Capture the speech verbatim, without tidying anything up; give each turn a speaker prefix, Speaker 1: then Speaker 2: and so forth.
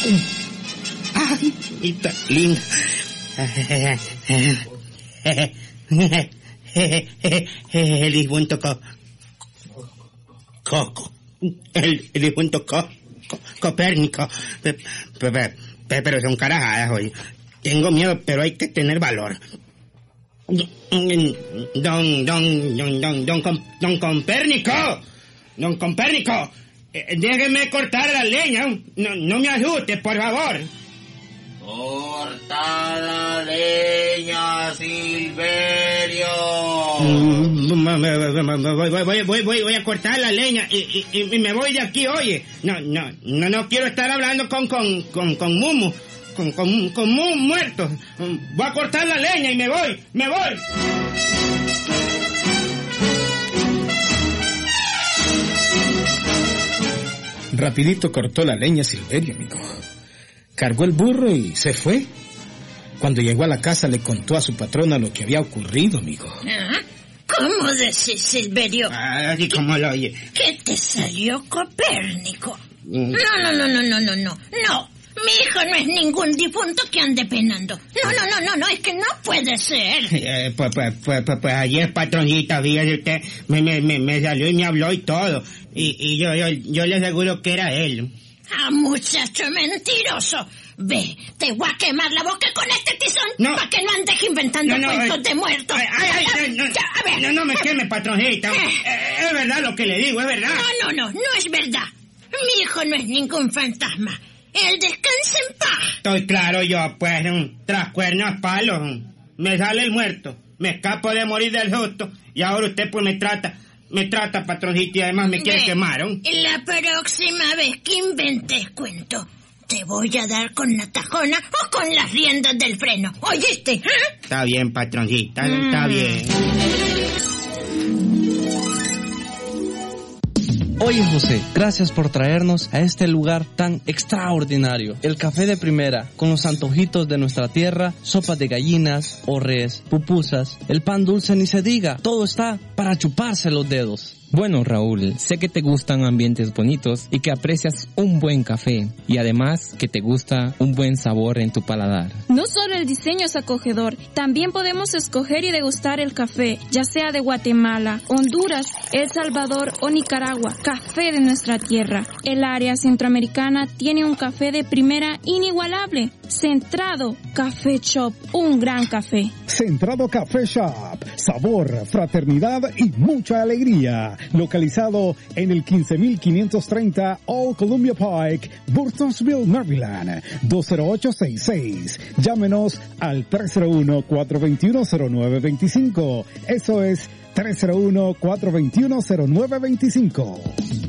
Speaker 1: Ay, está linda. El difunto co, Coco. El, el difunto co, co, Copérnico. Pero, pero son carajadas, oye. Tengo miedo, pero hay que tener valor. Don, don, don, don, don, don Copérnico. Don Copérnico. Eh, déjeme cortar la leña. No, no me asuste, por favor.
Speaker 2: Corta la leña, Silverio.
Speaker 1: Voy, voy, voy, voy, voy, voy a cortar la leña y, y, y me voy de aquí, oye. No, no, no, no quiero estar hablando con, con, con, con Mumu, con, con, con Mumu muerto. Voy a cortar la leña y me voy, me voy.
Speaker 3: Rapidito cortó la leña Silverio, amigo. Cargó el burro y se fue. Cuando llegó a la casa le contó a su patrona lo que había ocurrido, amigo.
Speaker 4: ¿Ah? ¿Cómo decís, Silverio?
Speaker 1: Así como lo oye.
Speaker 4: ¿Qué te salió Copérnico? Mm. No, no, no, no, no, no, no. No, mi hijo no es ningún difunto que ande penando. No, no, no, no, no, es que no puede ser.
Speaker 1: Eh, pues, pues, pues, pues, pues ayer, patroncita, fíjese usted, me, me, me, me salió y me habló y todo. Y, y yo, yo, yo le aseguro que era él.
Speaker 4: Ah, muchacho mentiroso. Ve, te voy a quemar la boca con este tizón
Speaker 1: no.
Speaker 4: para que no andes inventando no, no, cuentos
Speaker 1: ay,
Speaker 4: de muertos.
Speaker 1: Ay, ay, ay, no, ya, a ver. no, no me queme, patroncita. Eh, es verdad lo que le digo, es verdad.
Speaker 4: No, no, no, no es verdad. Mi hijo no es ningún fantasma. Él descansa en paz.
Speaker 1: Estoy claro yo, pues, un trascuernos palos. Me sale el muerto. Me escapo de morir del susto. Y ahora usted pues me trata... Me trata, patroncito, y además me quiere
Speaker 4: Ve,
Speaker 1: quemar, ¿eh?
Speaker 4: La próxima vez que inventes cuento, te voy a dar con la tajona o con las riendas del freno. ¿Oíste? ¿Eh?
Speaker 1: Está bien, patroncita, mm. está bien.
Speaker 5: Oye, José, gracias por traernos a este lugar tan extraordinario. El café de primera, con los antojitos de nuestra tierra, sopas de gallinas, orres, pupusas, el pan dulce ni se diga. Todo está para chuparse los dedos.
Speaker 6: Bueno, Raúl, sé que te gustan ambientes bonitos y que aprecias un buen café y además que te gusta un buen sabor en tu paladar.
Speaker 7: No solo el diseño es acogedor, también podemos escoger y degustar el café, ya sea de Guatemala, Honduras, El Salvador o Nicaragua, café de nuestra tierra. El área centroamericana tiene un café de primera inigualable. Centrado Café Shop, un gran café.
Speaker 8: Centrado Café Shop, sabor, fraternidad y mucha alegría. Localizado en el quince mil quinientos treinta Old Columbia Pike, Burtonsville, Maryland, dos cero ocho seis seis. Llámenos al tres cero uno, cuatro dos uno, cero nueve dos cinco. Eso es tres cero uno, cuatro dos uno, cero nueve dos cinco.